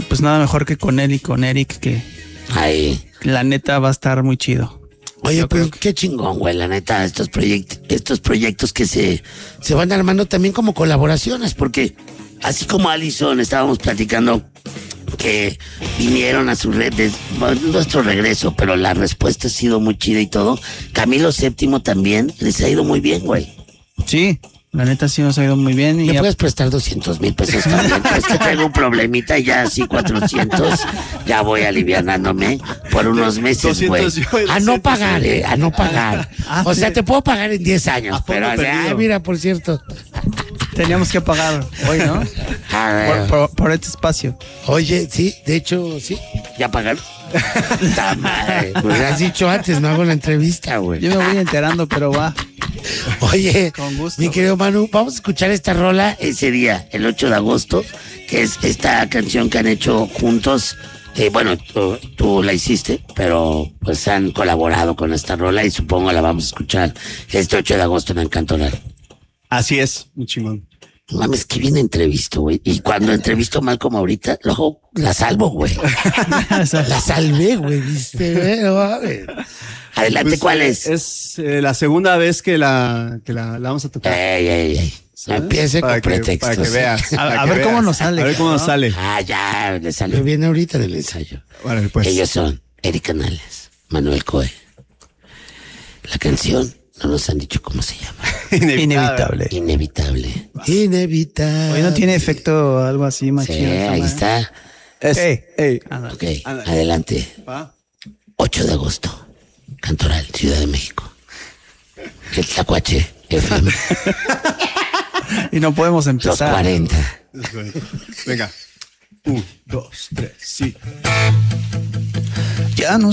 pues nada mejor que con él y con Eric, que la neta va a estar muy chido. Oye, pues qué chingón, güey, la neta, estos proyectos que se van armando también como colaboraciones, porque así como Allison estábamos platicando que vinieron a su red de nuestro regreso, pero la respuesta ha sido muy chida y todo. Camilo VII también les ha ido muy bien, güey. Sí, la neta sí nos ha ido muy bien. ¿Me puedes prestar 200,000 pesos también? Es que traigo un problemita y ya así 400, ya voy alivianándome por unos meses, güey. A no pagar, a no pagar. O sea, te puedo pagar en 10 años, pero, mira, por cierto. Teníamos que pagar hoy, ¿no? Por este espacio. Oye, sí, de hecho, sí. ¿Ya pagaron? Madre, pues has dicho antes, no hago la entrevista, güey. Yo me voy enterando, pero va. Oye, con gusto, mi querido Manu, vamos a escuchar esta rola ese día, el 8 de agosto, que es esta canción que han hecho juntos. Bueno, tú la hiciste, pero pues han colaborado con esta rola y supongo la vamos a escuchar este 8 de agosto en Encantonar. Así es, muy chingón. Mames, que bien entrevisto, güey. Y cuando entrevisto mal como ahorita, luego la salvo, güey. La salvé, güey, ¿viste? No mames. Adelante, pues, ¿cuál es? Es la segunda vez que la vamos a tocar. No empiece con pretextos. Para que veas. A ver cómo nos sale. A ver cómo nos sale. Ya, le salió bien ahorita en el ensayo. Bueno, pues. Ellos son Eric Canales, Manuel Coe. La canción, no nos han dicho cómo se llama. Inevitable. Inevitable. Hoy no tiene efecto algo así, machín. Sí, ahí está. Ok, adelante. 8 de agosto, Cantoral, Ciudad de México. El Tlacuache FM. Y no podemos empezar. Los 40. Venga. 1, 2, 3, sí. Ya no